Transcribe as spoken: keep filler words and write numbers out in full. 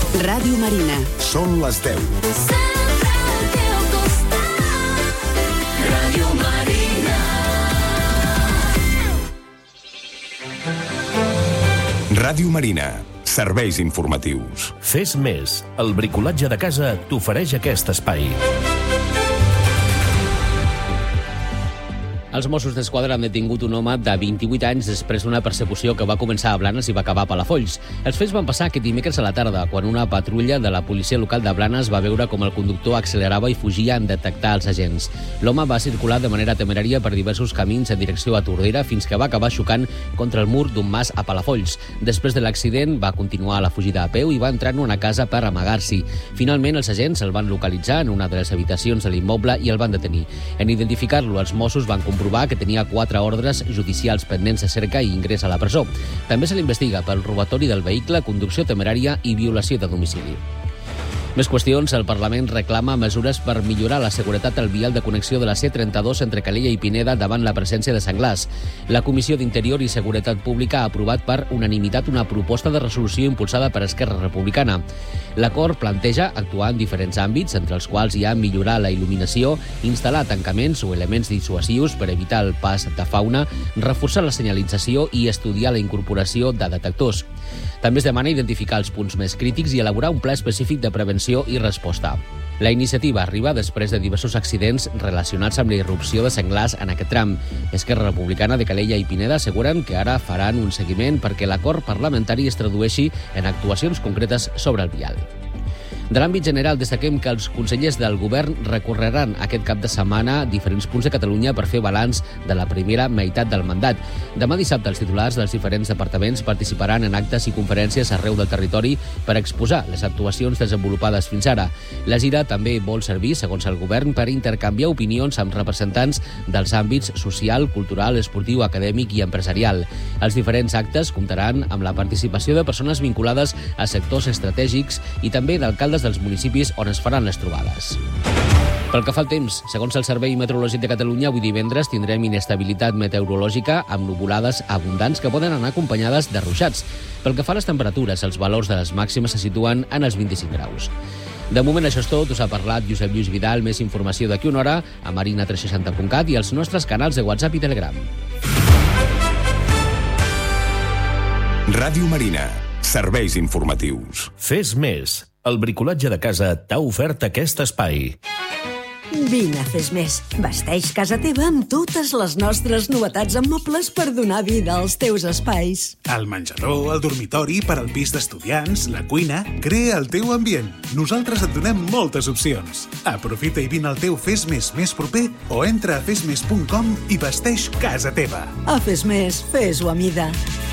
Ràdio Marina. Són les deu. Sempre al teu costat. Ràdio Marina. Ràdio Marina. Serveis informatius. Fes més. El bricolatge de casa t'ofereix aquest espai. Els Mossos d'Esquadra han detingut un home de vint-i-vuit anys després d'una persecució que va començar a Blanes i va acabar a Palafolls. Els fets van passar aquest dimecres a la tarda, quan una patrulla de la policia local de Blanes va veure com el conductor accelerava i fugia en detectar els agents. L'home va circular de manera temerària per diversos camins en direcció a Tordera fins que va acabar xocant contra el mur d'un mas a Palafolls. Després de l'accident, va continuar la fugida a peu i va entrar en una casa per amagar-s'hi. Finalment, els agents el van localitzar en una de les habitacions de l'immoble i el van detenir. En identificar-lo, els Mossos van comprovar que tenia quatre ordres judicials pendents de cerca i ingrés a la presó. També se l'investiga pel robatori del vehicle, conducció temerària i violació de domicili. Més qüestions. El Parlament reclama mesures per millorar la seguretat al vial de connexió de la C trenta-dos entre Calella i Pineda davant la presència de senglars. La Comissió d'Interior i Seguretat Pública ha aprovat per unanimitat una proposta de resolució impulsada per Esquerra Republicana. L'acord planteja actuar en diferents àmbits, entre els quals hi ha millorar la il·luminació, instal·lar tancaments o elements dissuasius per evitar el pas de fauna, reforçar la senyalització i estudiar la incorporació de detectors. També es demana identificar els punts més crítics i elaborar un pla específic de prevenció i resposta. La iniciativa arriba després de diversos accidents relacionats amb la irrupció de senglars en aquest tram. Esquerra Republicana de Calella i Pineda asseguren que ara faran un seguiment perquè l'acord parlamentari es tradueixi en actuacions concretes sobre el vial. De l'àmbit general, destaquem que els consellers del govern recorreran aquest cap de setmana diferents punts de Catalunya per fer balanç de la primera meitat del mandat. Demà dissabte, els titulars dels diferents departaments participaran en actes i conferències arreu del territori per exposar les actuacions desenvolupades fins ara. La gira també vol servir, segons el govern, per intercanviar opinions amb representants dels àmbits social, cultural, esportiu, acadèmic i empresarial. Els diferents actes comptaran amb la participació de persones vinculades a sectors estratègics i també d'alcaldes dels municipis on es faran les trobades. Pel que fa al temps, segons el Servei Meteorològic de Catalunya, avui divendres tindrem inestabilitat meteorològica amb nuvolades abundants que poden anar acompanyades de ruixats. Pel que fa a les temperatures, els valors de les màximes se situen en els vint-i-cinc graus. De moment això és tot, us ha parlat Josep Lluís Vidal. Més informació d'aquí una hora a marina tres seixanta punt cat i als nostres canals de WhatsApp i Telegram. Ràdio Marina. Serveis informatius. Fes més. El bricolatge de casa t'ha ofert aquest espai. Vine a Fes Més. Vesteix casa teva amb totes les nostres novetats en mobles per donar vida als teus espais. El menjador, el dormitori, per al pis d'estudiants, la cuina... Crea el teu ambient. Nosaltres et donem moltes opcions. Aprofita i vine al teu Fes Més més proper o entra a fes més punt com i vesteix casa teva. A Fes Més, fes-ho a mida.